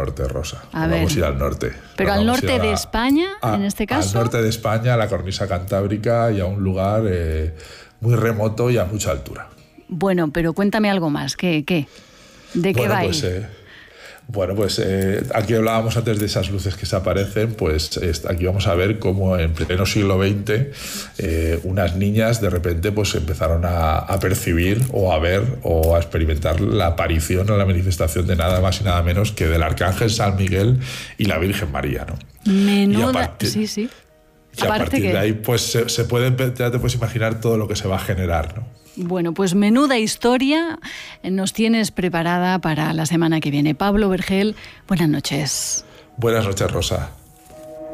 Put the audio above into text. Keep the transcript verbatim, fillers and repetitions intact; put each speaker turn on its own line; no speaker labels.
norte, Rosa.
A
Vamos
ver.
a ir al norte.
Pero
Nos
al
vamos a ir
norte
a
de
la-
España,
a-
en este caso.
Al norte de España, a la cornisa cantábrica y a un lugar eh, muy remoto y a mucha altura.
Bueno, pero cuéntame algo más. ¿Qué? qué? ¿De qué
Bueno,
va
pues,
ahí?
eh, bueno, pues eh, aquí hablábamos antes de esas luces que se aparecen, pues est- aquí vamos a ver cómo en pleno siglo veinte eh, unas niñas de repente pues empezaron a, a percibir o a ver o a experimentar la aparición o la manifestación de nada más y nada menos que del Arcángel San Miguel y la Virgen María, ¿no?
Menuda...
y a partir-
Sí, sí.
Y a
Aparte
partir
que-
de ahí pues se, se puede, empe- ya te puedes imaginar todo lo que se va a generar, ¿no?
Bueno, pues menuda historia nos tienes preparada para la semana que viene. Pablo Vergel, buenas noches.
Buenas noches, Rosa.